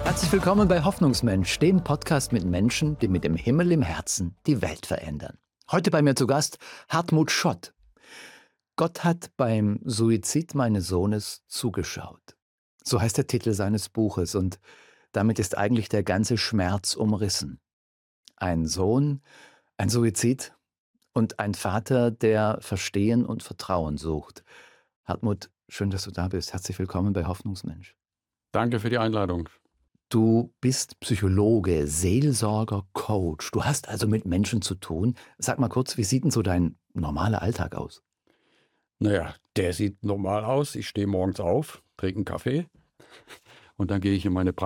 Herzlich willkommen bei Hoffnungsmensch, dem Podcast mit Menschen, die mit dem Himmel im Herzen die Welt verändern. Heute bei mir zu Gast Hartmut Schott. Gott hat beim Suizid meines Sohnes zugeschaut. So heißt der Titel seines Buches und damit ist eigentlich der ganze Schmerz umrissen. Ein Sohn, ein Suizid und ein Vater, der Verstehen und Vertrauen sucht. Hartmut, schön, dass du da bist. Herzlich willkommen bei Hoffnungsmensch. Danke für die Einladung. Du bist Psychologe, Seelsorger, Coach. Du hast also mit Menschen zu tun. Sag mal kurz, wie sieht denn so dein normaler Alltag aus? Naja, der sieht normal aus. Ich stehe morgens auf, trinke einen Kaffee und dann gehe ich in meine